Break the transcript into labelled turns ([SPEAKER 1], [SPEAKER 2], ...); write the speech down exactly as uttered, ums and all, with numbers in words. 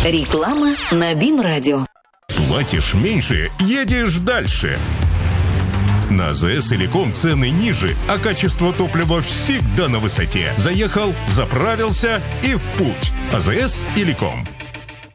[SPEAKER 1] Реклама на БИМ-радио.
[SPEAKER 2] Платишь меньше, едешь дальше. На АЗС Иликом цены ниже, а качество топлива всегда на высоте. Заехал, заправился и в путь. АЗС Иликом.